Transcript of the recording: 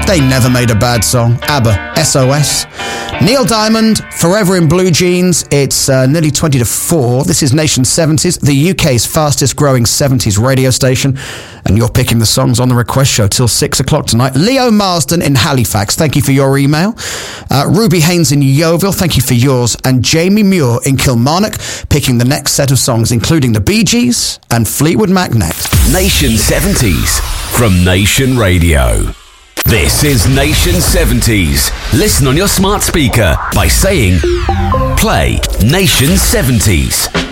They never made a bad song. ABBA, SOS. Neil Diamond, Forever in Blue Jeans. It's nearly 20 to 4. This is Nation 70s, the UK's fastest growing 70s radio station. And you're picking the songs on the request show till 6 o'clock tonight. Leo Marsden in Halifax, thank you for your email. Ruby Haynes in Yeovil, thank you for yours. And Jamie Muir in Kilmarnock, picking the next set of songs, including the Bee Gees and Fleetwood Mac next. Nation 70s from Nation Radio. This is Nation 70s. Listen on your smart speaker by saying, play Nation 70s.